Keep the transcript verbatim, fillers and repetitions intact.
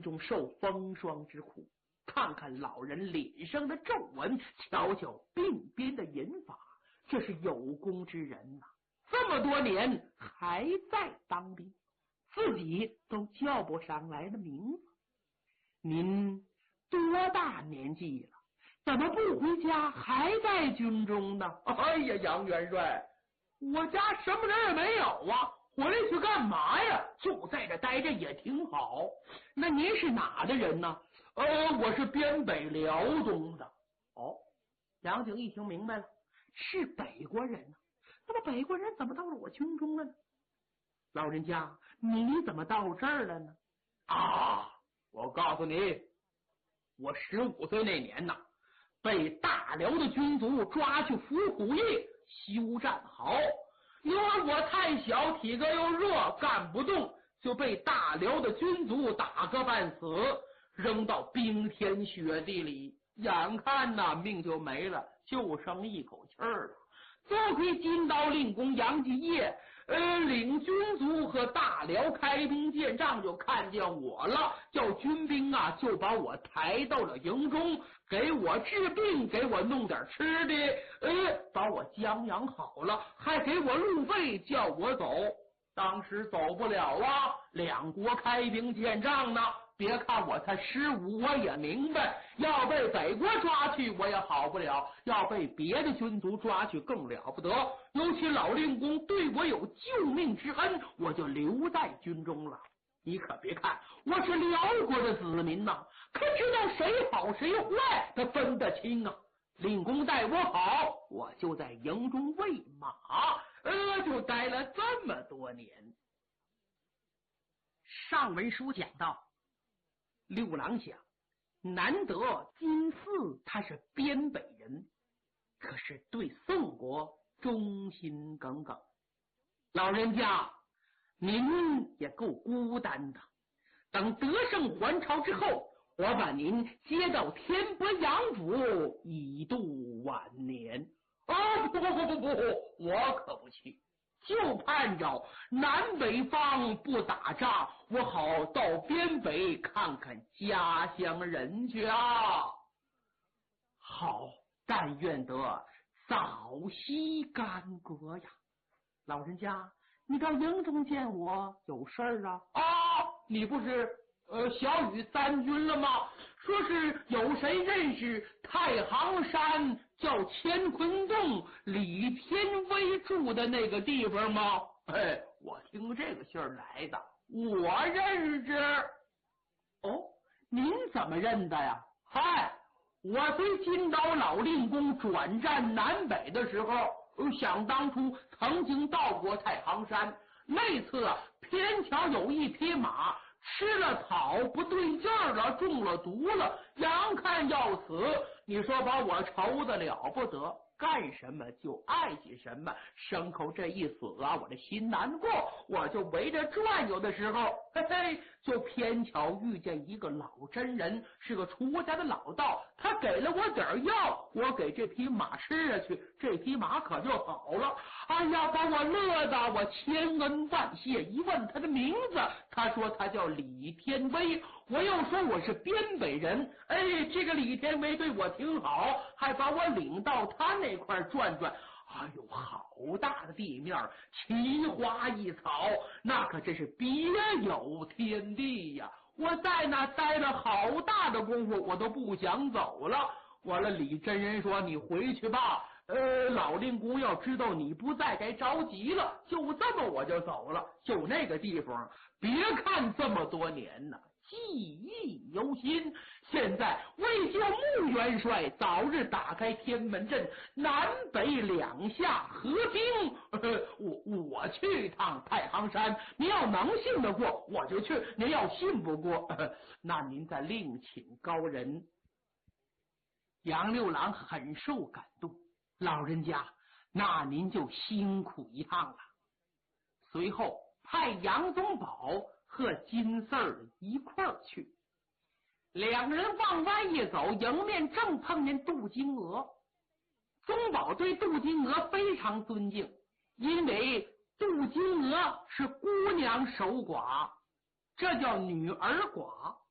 中受风霜之苦，看看老人脸上的皱纹，瞧瞧鬓边的银发，这是有功之人呐、啊！这么多年还在当兵，自己都叫不上来的名字。您多大年纪了？怎么不回家，还在军中呢？ 哎呀，杨元帅，我家什么人也没有啊，回来去干嘛呀？ 就在这待着也挺好。那您是哪的人呢？ 呃，我是边北辽东的。 哦，杨景一听明白了，是北国人呢、啊。那么北国人怎么到了我军中了呢？老人家，你怎么到这儿了呢？ 啊，我告诉你，我十五岁那年呐，被大辽的军卒抓去伏虎驿休战壕，因为我太小，体格又弱，干不动，就被大辽的军卒打个半死，扔到冰天雪地里，眼看呐命就没了，就剩一口气儿了。多亏金刀令公杨继业呃，领军卒和大辽开兵见仗，就看见我了，叫军兵啊就把我抬到了营中，给我治病，给我弄点吃的，呃，把我将养好了，还给我路费，叫我走。当时走不了啊，两国开兵见仗呢。别看我才十五，我也明白，要被北国抓去我也好不了，要被别的军卒抓去更了不得。尤其老令公对我有救命之恩，我就留在军中了。你可别看我是辽国的子民呐、啊，可知道谁好谁坏，他分得清啊。令公待我好，我就在营中喂马，呃，就待了这么多年。 上文书讲到，六郎想，难得金四他是边北人，可是对宋国忠心耿耿。老人家，您也够孤单的。等得胜还朝之后，我把您接到天伯阳府，以度晚年。 啊，不不不不不，我可不去。就盼着南北方不打仗，我好到边北看看家乡人去啊！ 好，但愿得早息干戈呀！老人家，你到营中见我有事儿啊？ 啊，你不是呃小雨三军了吗？说是有谁认识太行山叫乾坤洞，李天威住的那个地方吗？哎，我听这个信儿来的，我认识。 哦，您怎么认的呀？ 嗨，我随金刀老令公转战南北的时候，想当初曾经到过太行山，那次啊，偏巧有一匹马吃了草不对劲儿了，中了毒了，眼看要死，你说把我愁得了不得，干什么就爱惜什么，牲口这一死啊，我这心难过，我就围着转悠的时候，嘿嘿，就偏巧遇见一个老真人，是个出家的老道，他给了我点药，我给这匹马吃下去，这匹马可就好了。哎呀，把我乐的我千恩万谢。一问他的名字，他说他叫李天威，我又说我是边北人，哎，这个李天威对我挺好，还把我领到他那块转转。哎呦，好大的地面，奇花异草，那可真是别有天地呀！我在那待了好大的功夫，我都不想走了。完了，李真人说：“你回去吧。呃，老令公要知道你不在，该着急了。”就这么我就走了。就那个地方，别看这么多年呢，记忆犹新。现在为救穆元帅早日打开天门阵，南北两下合兵，呃、我我去一趟太行山，您要能信得过我就去，您要信不过，呃、那您再另请高人。 杨六郎很受感动，老人家，那您就辛苦一趟了。随后派杨宗保和金四儿一块儿去，两人往外一走，迎面正碰见杜金娥。宗保对杜金娥非常尊敬，因为杜金娥是姑娘守寡，这叫女儿寡。